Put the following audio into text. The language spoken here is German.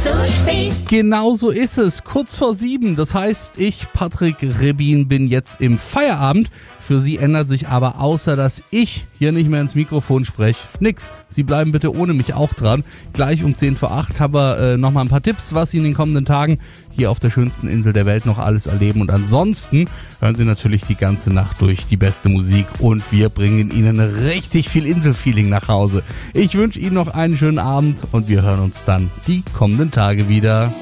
spät. Genau so ist es. Kurz vor 7. Das heißt, ich, Patrick Rebin, bin jetzt im Feierabend. Für Sie ändert sich aber, außer dass ich hier nicht mehr ins Mikrofon spreche, nix. Sie bleiben bitte ohne mich auch dran. Gleich um 10 vor 8 haben wir nochmal ein paar Tipps, was Sie in den kommenden Tagen hier auf der schönsten Insel der Welt noch alles erleben. Und ansonsten hören Sie natürlich die ganze Nacht durch die beste Musik und wir bringen Ihnen richtig viel Inselfeeling nach Hause. Ich wünsche Ihnen noch einen schönen Abend und wir hören uns dann die kommenden Tage wieder.